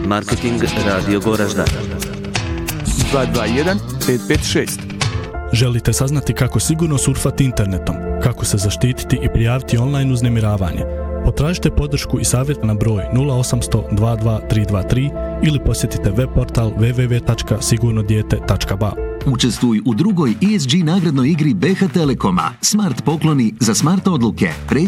Marketing Radio Goražda 221 556. Želite saznati kako sigurno surfati internetom, kako se zaštititi i prijaviti online uznemiravanje? Potražite podršku i savjet na broj 0800 22 323 ili posjetite web portal www.sigurnodijete.ba. Učestvuj u drugoj ESG nagradnoj igri BH Telekoma. Smart pokloni za smart odluke.